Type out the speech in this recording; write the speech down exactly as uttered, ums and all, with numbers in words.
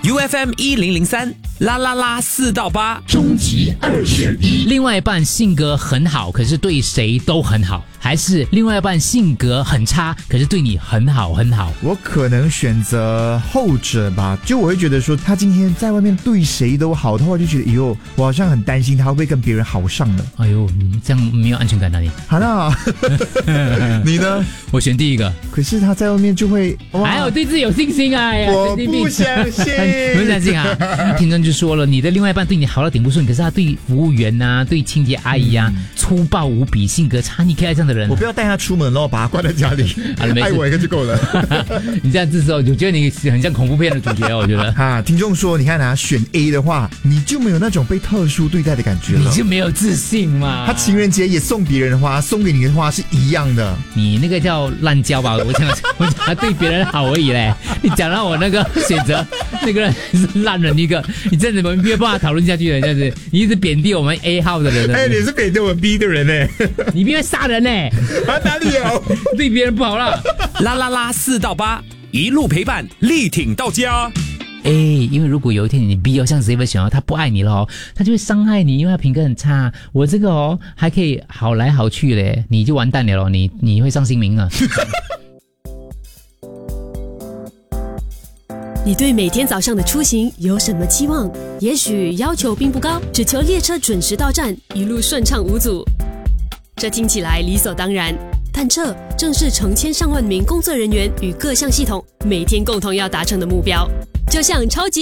U F M 一零零三啦啦啦四到八， 终极二选一。 另外一半性格很好，可是对谁都很好，还是另外一半性格很差，可是对你很好很好？ 我可能选择后者吧，就我会觉得说，他今天在外面对谁都好的话，就觉得以后我好像很担心他会不会跟别人好上了。 哎呦，你这样没有安全感啊你。 好啦，你呢？ 我选第一个。 可是他在外面就会， 还有对自己有信心啊！ 我不相信， 不相信啊！听众就说了，你的另外一半对你好到顶不顺，可是他对服务员啊、对清洁阿姨啊、嗯、粗暴无比，性格差，你可以爱这样的人。 我不要带他出门咯，把他关在家里，爱我一个就够了。 你这样子说，我觉得你很像恐怖片的主角，我觉得。 啊，听众说，你看啊，选 A 的话，你就没有那种被特殊对待的感觉了， 你就没有自信嘛。 他情人节也送别人的花，送给你的花是一样的。 你那个叫滥交吧？我讲，我讲他对别人好而已嘞。你讲到我那个选择，那个人是烂人一个，你这样子我们没有办法讨论下去的，这样子你一直贬低我们 A 号的人。 哎、欸，你是贬低我们 B 的人呢？ 你别杀人呢？ 啊，哪里有？ 对别人不好啦。 啦啦啦四到八，一路陪伴，力挺到家。 哎，因为如果有一天你 B 要像 Xavier 想要他不爱你了哦，他就会伤害你，因为他品格很差。我这个哦还可以好来好去嘞，你就完蛋了咯，你你会上新名了。 你对每天早上的出行有什么期望？也许要求并不高，只求列车准时到站，一路顺畅无阻。这听起来理所当然，但这正是成千上万名工作人员与各项系统每天共同要达成的目标。就像超级